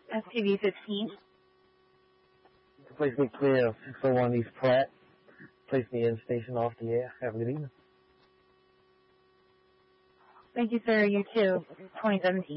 SPV 15. Place me clear of 601 East Pratt. Place me in station off the air. Have a good evening. Thank you, sir. You too. 2017.